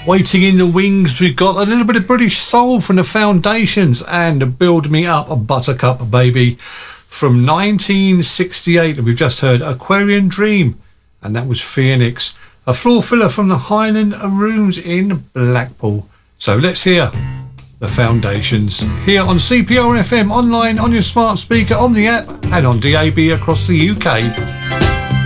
Waiting in the wings, we've got a little bit of British soul from the Foundations and Build Me Up, a Buttercup Baby from 1968. And we've just heard Aquarian Dream, and that was Phoenix, a floor filler from the Highland Rooms in Blackpool. So let's hear the Foundations here on CPR FM, online, on your smart speaker, on the app and on DAB across the UK.